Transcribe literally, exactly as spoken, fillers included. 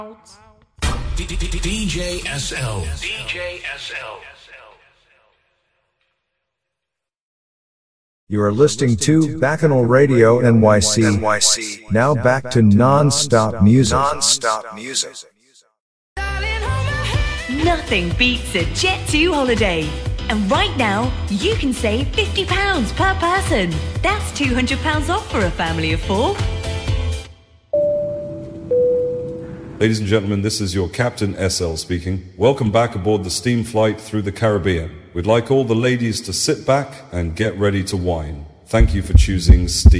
D J S L. D J S L. You are listening to Bacchanal Radio N Y C. Now back to non-stop music. Non-stop music. Nothing beats a Jet two holiday. And right now, you can save fifty pounds per person. That's two hundred pounds off for a family of four. Ladies and gentlemen, this is your Captain S L speaking. Welcome back aboard the steam flight through the Caribbean. We'd like all the ladies to sit back and get ready to wine. Thank you for choosing Steam.